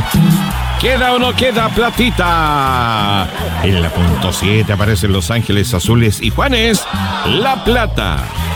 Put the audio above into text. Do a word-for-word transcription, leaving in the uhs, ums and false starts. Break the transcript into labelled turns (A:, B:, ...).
A: ¿Queda o no queda platita? En la punto siete aparecen Los Ángeles Azules y Juanes, La Plata.